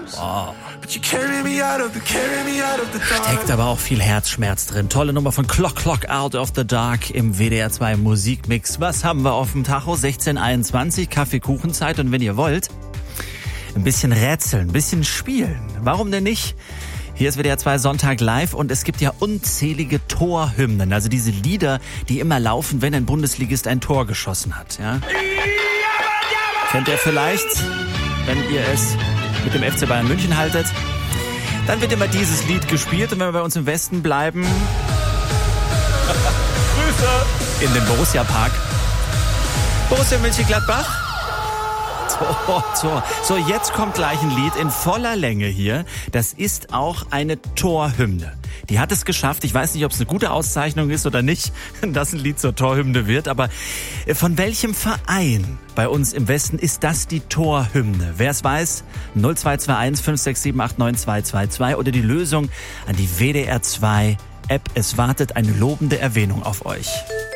Oh. Steckt aber auch viel Herzschmerz drin. Tolle Nummer von Clock Out of the Dark im WDR 2 Musikmix. Was haben wir auf dem Tacho? 16:21, Kaffeekuchenzeit. Und wenn ihr wollt, ein bisschen rätseln, ein bisschen spielen. Warum denn nicht? Hier ist WDR 2 Sonntag live und es gibt ja unzählige Torhymnen. Also diese Lieder, die immer laufen, wenn ein Bundesligist ein Tor geschossen hat. Ja? Kennt ihr vielleicht, wenn ihr es mit dem FC Bayern München haltet? Dann wird immer dieses Lied gespielt und wenn wir bei uns im Westen bleiben, Grüße in den Borussia Park. Borussia Mönchengladbach. So, jetzt kommt gleich ein Lied in voller Länge hier. Das ist auch eine Torhymne. Die hat es geschafft. Ich weiß nicht, ob es eine gute Auszeichnung ist oder nicht, dass ein Lied zur Torhymne wird. Aber von welchem Verein bei uns im Westen ist das die Torhymne? Wer es weiß, 0221 567 89222 oder die Lösung an die WDR 2 App. Es wartet eine lobende Erwähnung auf euch.